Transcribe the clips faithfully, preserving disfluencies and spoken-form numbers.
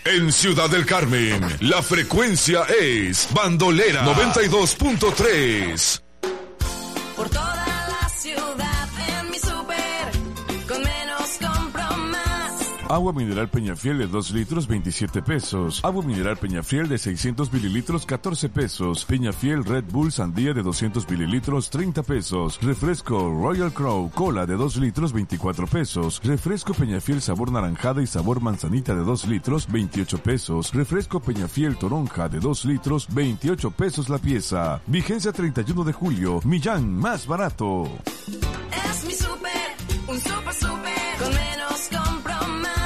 En Ciudad del Carmen, la frecuencia es Bandolera noventa y dos punto tres. Por toda la ciudad en mi súper, con menos compro más. Agua mineral Peñafiel de dos litros, veintisiete pesos. Agua mineral Peñafiel de seiscientos mililitros, catorce pesos. Peñafiel Red Bull Sandía de doscientos mililitros, treinta pesos. Refresco Royal Crow Cola de dos litros, veinticuatro pesos. Refresco Peñafiel sabor naranjada y sabor manzanita de dos litros, veintiocho pesos. Refresco Peñafiel Toronja de dos litros, veintiocho pesos la pieza. Vigencia treinta y uno de julio. Millán, más barato. Es mi súper, un súper súper, con menos compro más.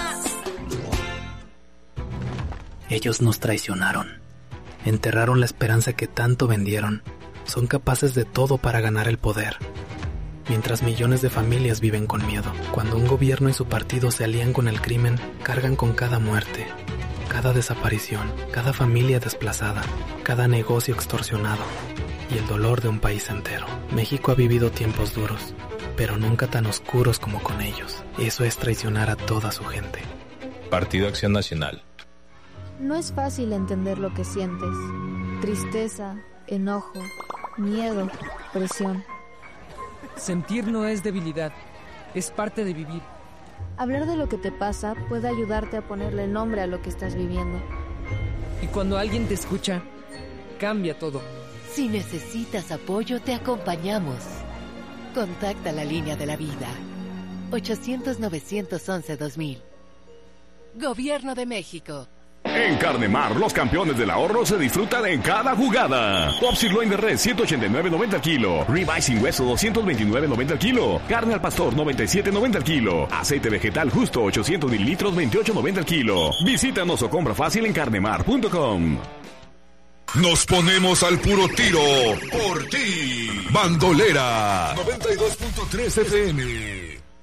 Ellos nos traicionaron. Enterraron la esperanza que tanto vendieron. Son capaces de todo para ganar el poder. Mientras millones de familias viven con miedo. Cuando un gobierno y su partido se alían con el crimen, cargan con cada muerte, cada desaparición, cada familia desplazada, cada negocio extorsionado y el dolor de un país entero. México ha vivido tiempos duros, pero nunca tan oscuros como con ellos. Eso es traicionar a toda su gente. Partido Acción Nacional. No es fácil entender lo que sientes. Tristeza, enojo, miedo, presión. Sentir no es debilidad, es parte de vivir. Hablar de lo que te pasa puede ayudarte a ponerle nombre a lo que estás viviendo. Y cuando alguien te escucha, cambia todo. Si necesitas apoyo, te acompañamos. Contacta la línea de la vida. ochocientos, novecientos once, dos mil. Gobierno de México. En Carnemar, los campeones del ahorro se disfrutan en cada jugada. Top sirloin de res, ciento ochenta y nueve noventa al kilo. Ribeye sin hueso, doscientos veintinueve noventa al kilo. Carne al pastor, noventa y siete noventa al kilo. Aceite vegetal justo, ochocientos mililitros, veintiocho noventa al kilo. Visítanos o compra fácil en carnemar punto com. Nos ponemos al puro tiro por ti. Bandolera noventa y dos punto tres F M.